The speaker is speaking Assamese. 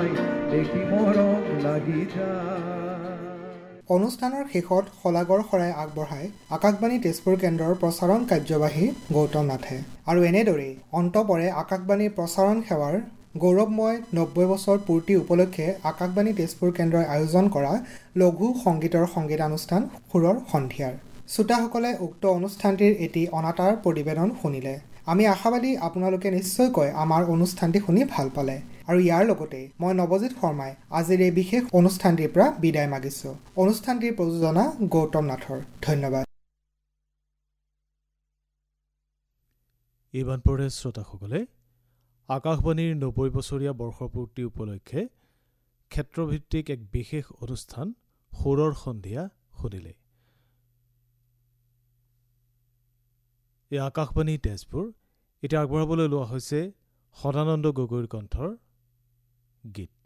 তোমায় দেখি মৰম লাগি যায়। অনুষ্ঠানৰ শেষত শলাগৰ শৰাই আগবঢ়াই আকাশবাণী তেজপুৰ কেন্দ্ৰৰ প্ৰচাৰণ কাৰ্যবাহী গৌতম নাথে। আৰু এনেদৰেই অন্ত পৰে আকাশবাণীৰ প্ৰচাৰণ সেৱাৰ গৌৰৱময় ৯০ বছৰ পূৰ্তি উপলক্ষে আকাশবাণী তেজপুৰ কেন্দ্ৰই আয়োজন কৰা লঘু সংগীতৰ সংগীতানুষ্ঠান সুৰৰ সন্ধিয়াৰ। শ্ৰোতাসকলে উক্ত অনুষ্ঠানটিৰ এটি অনাতাঁৰ প্ৰতিবেদন শুনিলে। আমি আশাবাদী আপোনালোকে নিশ্চয়কৈ আমাৰ অনুষ্ঠানটি শুনি ভাল পালে। আৰু ইয়াৰ লগতে মই নৱজিৎ শৰ্মাই আজিৰ এই বিশেষ অনুষ্ঠানটিৰ পৰা বিদায় মাগিছোঁ। অনুষ্ঠানটিৰ প্ৰযোজনা গৌতম নাথৰ। ধন্যবাদ। ইমানপৰে শ্ৰোতাসকলে আকাশবাণীৰ ৯০ বছৰীয়া বৰ্ষপূৰ্তি উপলক্ষে ক্ষেত্ৰভিত্তিক এক বিশেষ অনুষ্ঠান সুৰৰ সন্ধিয়া শুনিলে। এই আকাশবাণী তেজপুৰ এতিয়া আগবঢ়াবলৈ লোৱা হৈছে সদানন্দ গগৈৰ কণ্ঠৰ গীত।